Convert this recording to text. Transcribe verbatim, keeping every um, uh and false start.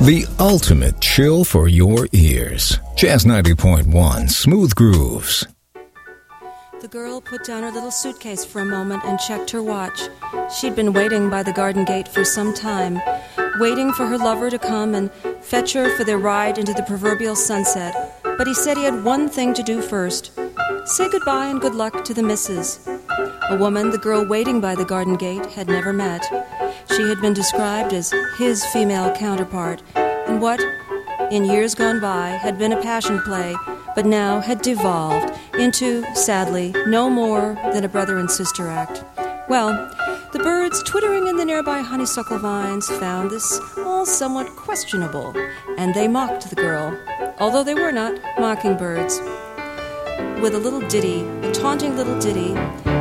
The ultimate chill for your ears. Jazz ninety point one, Smooth Grooves. The girl put down her little suitcase for a moment and checked her watch. She'd been waiting by the garden gate for some time, waiting for her lover to come and fetch her for their ride into the proverbial sunset. But he said he had one thing to do first. Say goodbye and good luck to the missus. A woman the girl waiting by the garden gate had never met. She had been described as his female counterpart, in what, in years gone by, had been a passion play, but now had devolved into, sadly, no more than a brother and sister act. Well, the birds twittering in the nearby honeysuckle vines found this all somewhat questionable, and they mocked the girl, although they were not mockingbirds. With a little ditty, a taunting little ditty,